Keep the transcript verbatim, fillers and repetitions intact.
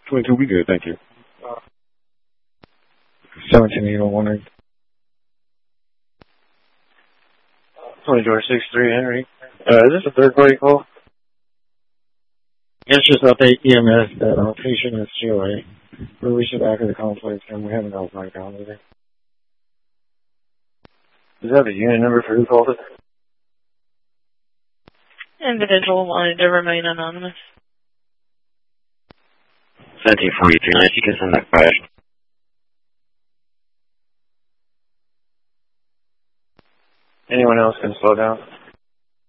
twenty-two, we good, thank you. seventeen eight oh one eight. twenty-four six three Henry. Uh, is this a third party call? It's just update E M S that our patient is C O A. Release it back to the complex, and we haven't got back down with it. Is that the unit number for who called it? Individual wanted to remain anonymous. seventeen forty-three, nice. You can send that crash. Anyone else can slow down?